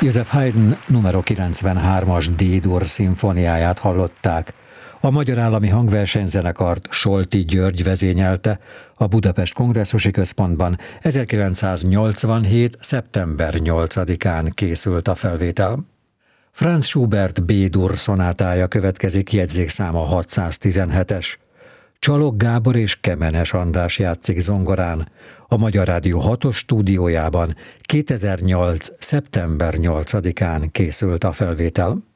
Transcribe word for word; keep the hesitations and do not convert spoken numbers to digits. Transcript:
Joseph Haydn numero kilencvenhármas D-dur szimfóniáját hallották. A Magyar Állami Hangversenyzenekart Solti György vezényelte, a Budapest Kongresszusi Központban ezerkilencszáznyolcvanhét. szeptember nyolcadikán készült a felvétel. Franz Schubert B-dur szonátája következik, jegyzékszáma hatszáztizenhetes. Csalog Gábor és Kemenes András játszik zongorán. A Magyar Rádió hatos stúdiójában kétezer-nyolc. szeptember nyolcadikán készült a felvétel.